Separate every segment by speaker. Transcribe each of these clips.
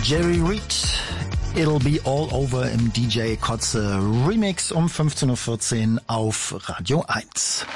Speaker 1: Jerry Reed, It'll Be All Over im DJ Kotze Remix um 15.14 Uhr auf Radio 1.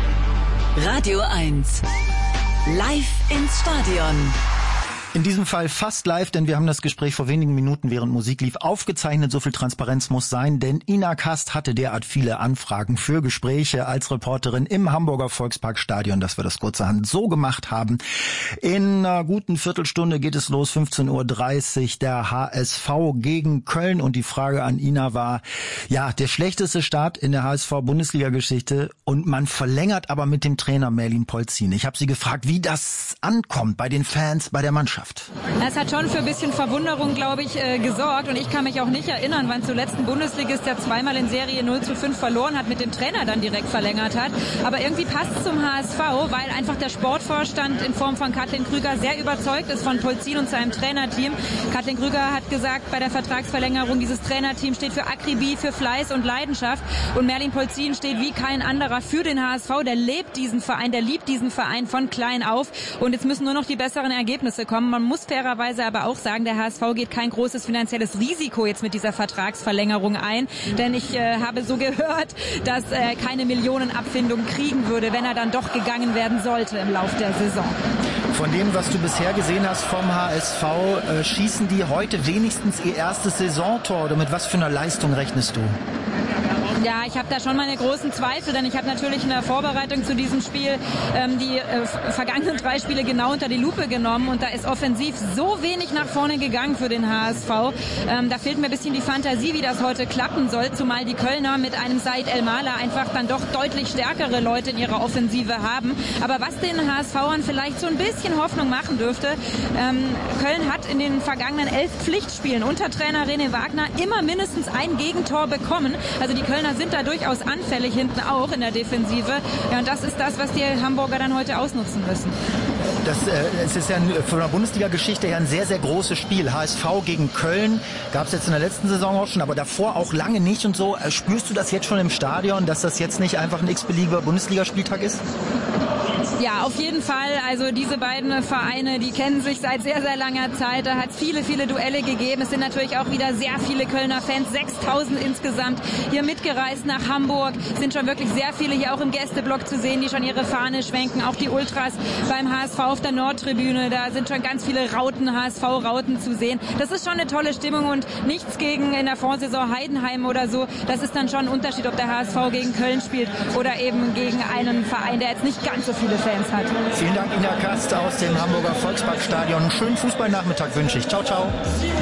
Speaker 2: Radio 1. Live ins Stadion.
Speaker 1: In diesem Fall fast live, denn wir haben das Gespräch vor wenigen Minuten, während Musik lief, aufgezeichnet. So viel Transparenz muss sein, denn Ina Kast hatte derart viele Anfragen für Gespräche als Reporterin im Hamburger Volksparkstadion, dass wir das kurzerhand so gemacht haben. In einer guten Viertelstunde geht es los, 15.30 Uhr, der HSV gegen Köln. Und die Frage an Ina war, ja, der schlechteste Start in der HSV-Bundesliga-Geschichte und man verlängert aber mit dem Trainer Merlin Polzin. Ich habe sie gefragt, wie das ankommt bei den Fans, bei der Mannschaft.
Speaker 3: Es hat schon für ein bisschen Verwunderung, glaube ich, gesorgt. Und ich kann mich auch nicht erinnern, wann zuletzt ein Bundesligist, der zweimal in Serie 0:5 verloren hat, mit dem Trainer dann direkt verlängert hat. Aber irgendwie passt es zum HSV, weil einfach der Sportvorstand in Form von Katlin Krüger sehr überzeugt ist von Polzin und seinem Trainerteam. Katlin Krüger hat gesagt, bei der Vertragsverlängerung, dieses Trainerteam steht für Akribie, für Fleiß und Leidenschaft. Und Merlin Polzin steht wie kein anderer für den HSV. Der lebt diesen Verein, der liebt diesen Verein von klein auf. Und jetzt müssen nur noch die besseren Ergebnisse kommen. Man muss fairerweise aber auch sagen, der HSV geht kein großes finanzielles Risiko jetzt mit dieser Vertragsverlängerung ein. Denn ich habe so gehört, dass er keine Millionenabfindung kriegen würde, wenn er dann doch gegangen werden sollte im Lauf der Saison.
Speaker 1: Von dem, was du bisher gesehen hast vom HSV, schießen die heute wenigstens ihr erstes Saisontor? Oder mit was für einer Leistung rechnest du?
Speaker 3: Ja, ich habe da schon meine großen Zweifel, denn ich habe natürlich in der Vorbereitung zu diesem Spiel die vergangenen 3 Spiele genau unter die Lupe genommen und da ist offensiv so wenig nach vorne gegangen für den HSV. Da fehlt mir ein bisschen die Fantasie, wie das heute klappen soll, zumal die Kölner mit einem Said El-Mala einfach dann doch deutlich stärkere Leute in ihrer Offensive haben. Aber was den HSVern vielleicht so ein bisschen Hoffnung machen dürfte, Köln hat in den vergangenen 11 Pflichtspielen unter Trainer René Wagner immer mindestens ein Gegentor bekommen. Also die Kölner sind da durchaus anfällig hinten auch in der Defensive. Ja, und das ist das, was die Hamburger dann heute ausnutzen müssen.
Speaker 1: Es ist ja von der Bundesliga-Geschichte her ein sehr, sehr großes Spiel. HSV gegen Köln gab es jetzt in der letzten Saison auch schon, aber davor auch lange nicht und so. Spürst du das jetzt schon im Stadion, dass das jetzt nicht einfach ein x-beliebiger Bundesligaspieltag ist?
Speaker 3: Ja, auf jeden Fall. Also diese beiden Vereine, die kennen sich seit sehr, sehr langer Zeit. Da hat es viele, viele Duelle gegeben. Es sind natürlich auch wieder sehr viele Kölner Fans, 6.000 insgesamt, hier mitgereist nach Hamburg. Sind schon wirklich sehr viele hier auch im Gästeblock zu sehen, die schon ihre Fahne schwenken. Auch die Ultras beim HSV auf der Nordtribüne. Da sind schon ganz viele Rauten, HSV-Rauten zu sehen. Das ist schon eine tolle Stimmung und nichts gegen in der Vorsaison Heidenheim oder so. Das ist dann schon ein Unterschied, ob der HSV gegen Köln spielt oder eben gegen einen Verein, der jetzt nicht ganz so viele Fans hat.
Speaker 1: Vielen Dank, Ina Kast aus dem Hamburger Volksparkstadion. Einen schönen Fußballnachmittag wünsche ich. Ciao, ciao.